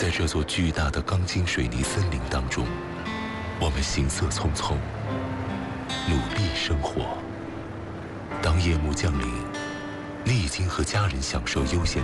在这座巨大的钢筋水泥森林当中，我们行色匆匆，努力生活。当夜幕降临，你已经和家人享受悠闲